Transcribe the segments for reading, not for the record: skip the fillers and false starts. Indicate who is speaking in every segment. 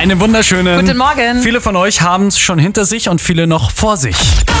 Speaker 1: Einen wunderschönen
Speaker 2: Guten Morgen.
Speaker 1: Viele von euch haben es schon hinter sich und viele noch vor sich.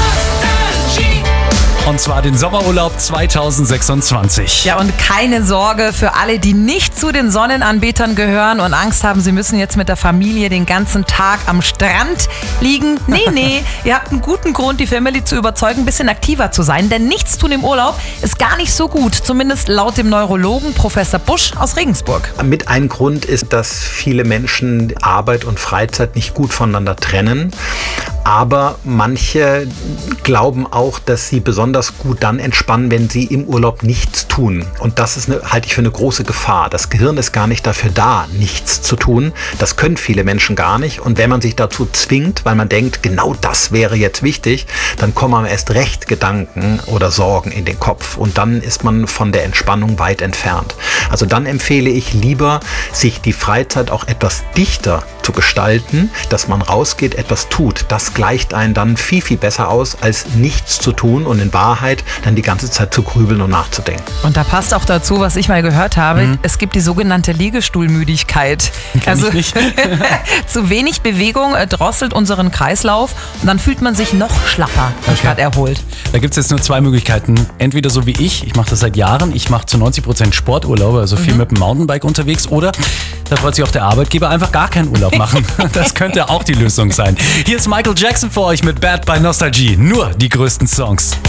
Speaker 1: Und zwar den Sommerurlaub 2026.
Speaker 2: Ja, und keine Sorge für alle, die nicht zu den Sonnenanbetern gehören und Angst haben, sie müssen jetzt mit der Familie den ganzen Tag am Strand liegen. Nee, ihr habt einen guten Grund, die Family zu überzeugen, ein bisschen aktiver zu sein. Denn nichts tun im Urlaub ist gar nicht so gut. Zumindest laut dem Neurologen Professor Busch aus Regensburg.
Speaker 3: Mit ein Grund ist, dass viele Menschen Arbeit und Freizeit nicht gut voneinander trennen. Aber manche glauben auch, dass sie besonders gut dann entspannen, wenn sie im Urlaub nichts tun. Und das ist halte ich für eine große Gefahr. Das Gehirn ist gar nicht dafür da, nichts zu tun. Das können viele Menschen gar nicht. Und wenn man sich dazu zwingt, weil man denkt, genau das wäre jetzt wichtig, dann kommen einem erst recht Gedanken oder Sorgen in den Kopf. Und dann ist man von der Entspannung weit entfernt. Also dann empfehle ich lieber, sich die Freizeit auch etwas dichter zu gestalten, dass man rausgeht, etwas tut. Das gleicht einen dann viel, viel besser aus, als nichts zu tun und in Wahrheit dann die ganze Zeit zu grübeln und nachzudenken.
Speaker 2: Und da passt auch dazu, was ich mal gehört habe, es gibt die sogenannte Liegestuhlmüdigkeit.
Speaker 1: Also nicht.
Speaker 2: Zu wenig Bewegung drosselt unseren Kreislauf und dann fühlt man sich noch schlapper, anstatt erholt.
Speaker 1: Da gibt es jetzt nur zwei Möglichkeiten. Entweder so wie ich mache das seit Jahren, ich mache zu 90% Sporturlaube, also viel mit dem Mountainbike unterwegs, oder da freut sich auch der Arbeitgeber, einfach gar keinen Urlaub machen. Das könnte auch die Lösung sein. Hier ist Michael Jackson für euch mit Bad by Nostalgie. Nur die größten Songs.